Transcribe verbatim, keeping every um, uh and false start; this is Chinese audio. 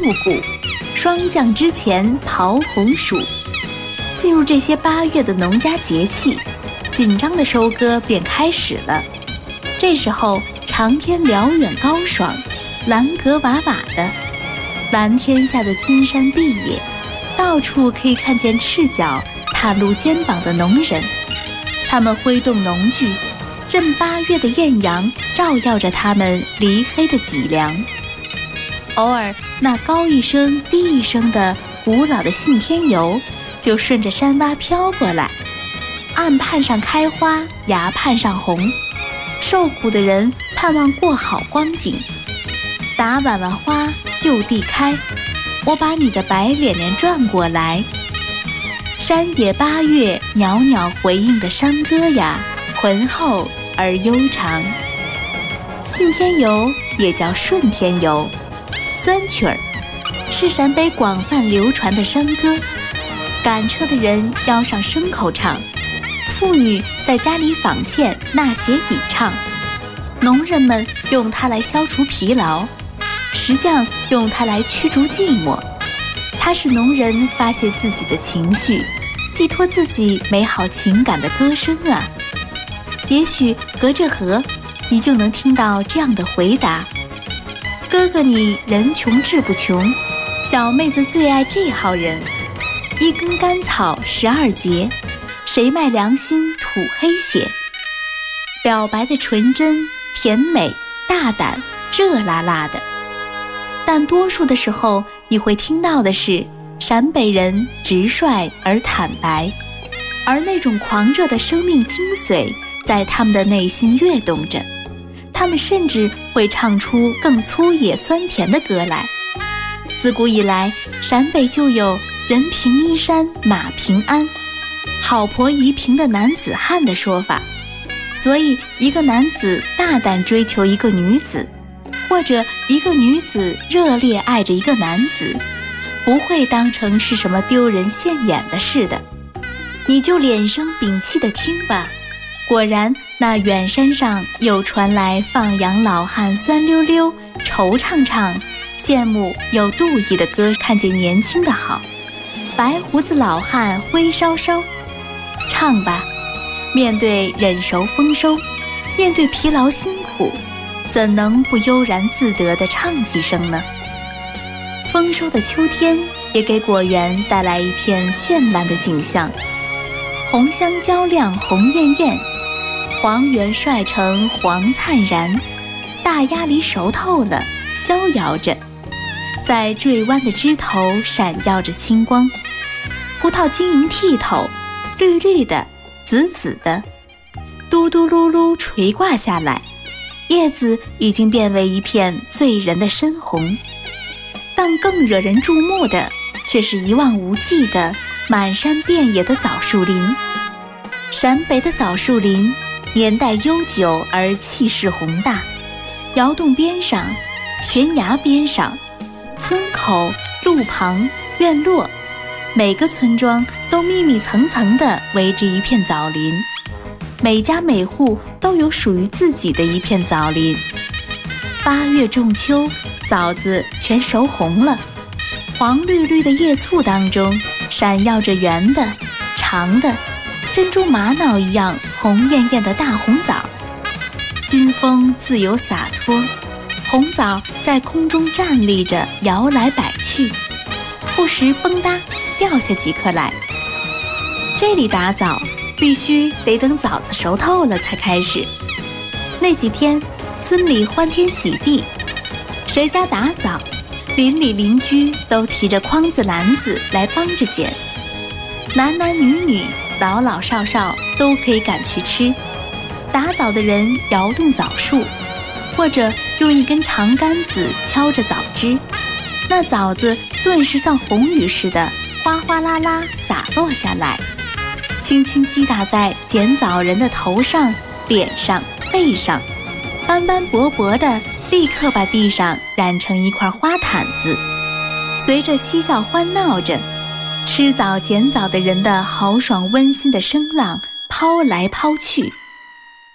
谷，霜降之前刨红薯。进入这些八月的农家节气，紧张的收割便开始了。这时候长天辽远高爽，蓝格瓦瓦的，蓝天下的金山碧野，到处可以看见赤脚踏露肩膀的农人，他们挥动农具，任八月的艳阳照耀着他们离黑的脊梁。偶尔那高一声低一声的古老的信天游就顺着山洼飘过来，岸畔上开花，崖畔上红，受苦的人盼望过好光景。打晚了花就地开，我把你的白脸脸转过来。山野八月袅袅回应的山歌呀，浑厚而悠长。信天游也叫顺天游，酸曲儿是陕北广泛流传的山歌。赶车的人邀上牲口唱，妇女在家里纺线纳鞋底唱，农人们用它来消除疲劳，石匠用它来驱逐寂寞。它是农人发泄自己的情绪，寄托自己美好情感的歌声啊。也许隔着河，你就能听到这样的回答：哥哥你人穷志不穷，小妹子最爱这号人。一根甘草十二节，谁卖良心吐黑血？表白的纯真、甜美、大胆、热辣辣的。但多数的时候，你会听到的是陕北人直率而坦白，而那种狂热的生命精髓在他们的内心跃动着。他们甚至会唱出更粗野酸甜的歌来。自古以来，陕北就有人平衣衫，马平安，好婆宜平的男子汉的说法。所以一个男子大胆追求一个女子，或者一个女子热烈爱着一个男子，不会当成是什么丢人现眼的事的。你就脸生屏气地听吧。果然那远山上又传来放羊老汉酸溜溜、惆怅怅、羡慕又妒意的歌。看见年轻的好，白胡子老汉灰烧烧，唱吧。面对忍熟丰收，面对疲劳辛苦，怎能不悠然自得地唱几声呢？丰收的秋天也给果园带来一片绚烂的景象，红香蕉亮红艳艳，黄圆帅成黄灿然，大鸭梨熟透了逍遥着，在坠弯的枝头闪耀着青光。葡萄晶莹剔透，绿绿的紫紫的，嘟嘟噜噜垂挂下来，叶子已经变为一片醉人的深红。但更惹人注目的却是一望无际的满山遍野的枣树林。陕北的枣树林年代悠久而气势宏大，窑洞边上、悬崖边上、村口、路旁、院落，每个村庄都密密层层地围着一片枣林，每家每户都有属于自己的一片枣林。八月中秋，枣子全熟红了，黄绿绿的叶簇当中闪耀着圆的、长的、珍珠玛瑙一样红艳艳的大红枣。金风自由洒脱，红枣在空中站立着摇来摆去，不时蹦哒掉下几颗来。这里打枣必须得等枣子熟透了才开始。那几天村里欢天喜地，谁家打枣，邻里邻居都提着筐子篮子来帮着捡，男男女女老老少少都可以赶去吃。打枣的人摇动枣树，或者用一根长杆子敲着枣枝，那枣子顿时像红雨似的哗哗啦啦洒落下来，轻轻击打在捡枣人的头上、脸上、背上，斑斑驳驳的立刻把地上染成一块花毯子。随着嬉笑欢闹着，吃枣捡枣的人的豪爽温馨的声浪抛来抛去，